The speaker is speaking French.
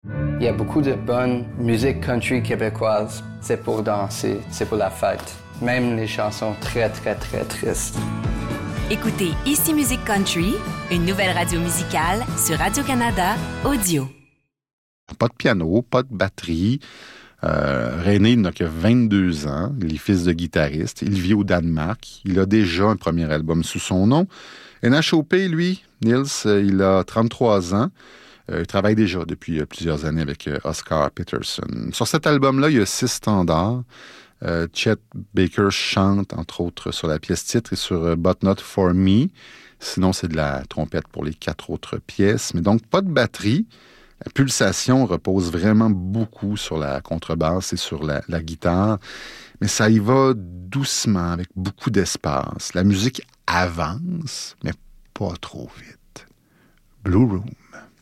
Il y a beaucoup de bonne musique country québécoise. C'est pour danser, c'est pour la fête. Même les chansons très, très, très tristes. Écoutez Ici Musique Country, une nouvelle radio musicale sur Radio-Canada Audio. Pas de piano, pas de batterie. René, il n'a que 22 ans. Il est fils de guitariste. Il vit au Danemark. Il a déjà un premier album sous son nom. NHOP, lui, Nils, il a 33 ans. Il travaille déjà depuis plusieurs années avec Oscar Peterson. Sur cet album-là, il y a 6 standards. Chet Baker chante, entre autres, sur la pièce titre et sur But Not For Me. Sinon, c'est de la trompette pour les 4 autres pièces. Mais donc, pas de batterie. La pulsation repose vraiment beaucoup sur la contrebasse et sur la guitare. Mais ça y va doucement, avec beaucoup d'espace. La musique avance, mais pas trop vite. Blue Room.